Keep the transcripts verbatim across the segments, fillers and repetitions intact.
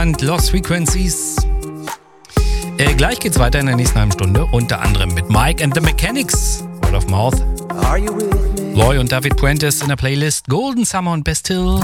Und Lost Frequencies. Äh, gleich geht's weiter in der nächsten halben Stunde, unter anderem mit Mike and the Mechanics, Word of Mouth. Loy und David Puentes in der Playlist Golden Summer und Bastille.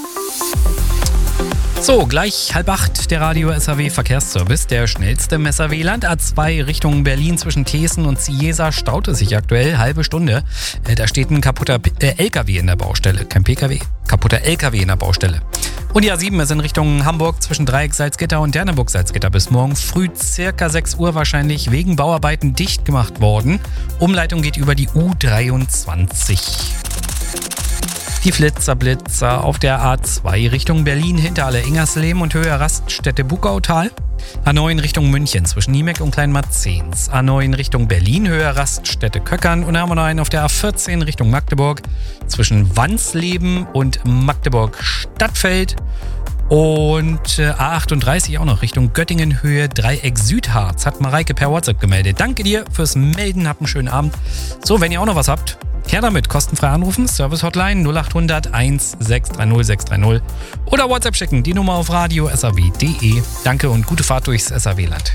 So, gleich halb acht, der Radio S A W Verkehrsservice, der schnellste im S A W-Land. A zwei Richtung Berlin zwischen Thesen und Ciesa staut es sich aktuell, halbe Stunde. Äh, da steht ein kaputter P- äh, L K W in der Baustelle, kein P K W, kaputter L K W in der Baustelle. Und die A sieben ist in Richtung Hamburg zwischen Dreieck Salzgitter und Derneburg Salzgitter bis morgen früh circa sechs Uhr wahrscheinlich wegen Bauarbeiten dicht gemacht worden. Umleitung geht über die U dreiundzwanzig. Die Flitzerblitzer auf der A zwei Richtung Berlin, Hinterhalle Ingersleben und Höhe Raststätte Bugautal. A neun Richtung München zwischen Niemeck und Kleinmarzens. A neun Richtung Berlin, Höhe Raststätte Köckern. Und dann haben wir noch einen auf der A vierzehn Richtung Magdeburg zwischen Wansleben und Magdeburg Stadtfeld. Und äh, A achtunddreißig auch noch Richtung Göttingen, Höhe Dreieck Südharz. Hat Mareike per WhatsApp gemeldet. Danke dir fürs Melden, habt einen schönen Abend. So, wenn ihr auch noch was habt, her damit, kostenfrei anrufen, Service Hotline null acht hundert eins sechs drei null sechs drei null oder WhatsApp schicken, die Nummer auf radio s a w punkt de. Danke und gute Fahrt durchs S A W-Land.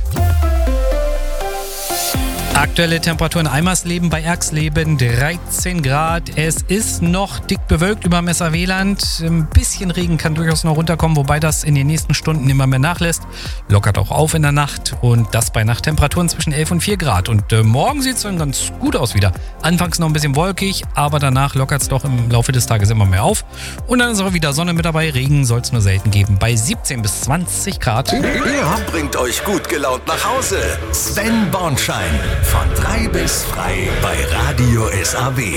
Aktuelle Temperaturen Eimersleben bei Erxleben dreizehn Grad. Es ist noch dick bewölkt über dem S A W-Land. Ein bisschen Regen kann durchaus noch runterkommen, wobei das in den nächsten Stunden immer mehr nachlässt. Lockert auch auf in der Nacht und das bei Nachttemperaturen zwischen elf und vier Grad. Und äh, morgen sieht es dann ganz gut aus wieder. Anfangs noch ein bisschen wolkig, aber danach lockert es doch im Laufe des Tages immer mehr auf. Und dann ist auch wieder Sonne mit dabei. Regen soll es nur selten geben bei siebzehn bis zwanzig Grad. Er bringt euch gut gelaunt nach Hause. Sven Bornschein. Von drei bis frei bei Radio S A W.